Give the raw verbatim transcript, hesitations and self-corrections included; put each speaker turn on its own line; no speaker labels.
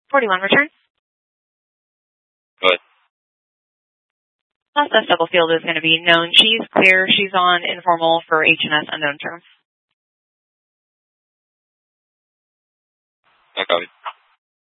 forty-one, return.
Go ahead.
Last S double field is going to be known. She's clear. She's on informal for H M S unknown terms.
I copy.